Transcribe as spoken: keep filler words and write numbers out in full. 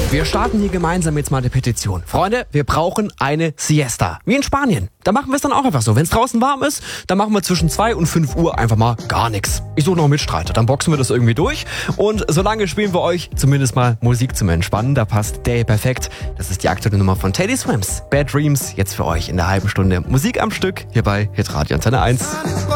Wir starten hier gemeinsam jetzt mal eine Petition. Freunde, wir brauchen eine Siesta. Wie in Spanien. Da machen wir es dann auch einfach so. Wenn es draußen warm ist, dann machen wir zwischen zwei und fünf Uhr einfach mal gar nichts. Ich suche noch einen Mitstreiter, dann boxen wir das irgendwie durch. Und solange spielen wir euch zumindest mal Musik zum Entspannen. Da passt Day perfekt. Das ist die aktuelle Nummer von Teddy Swims. Bad Dreams, jetzt für euch in der halben Stunde Musik am Stück hier bei Hitradio Antenne eins.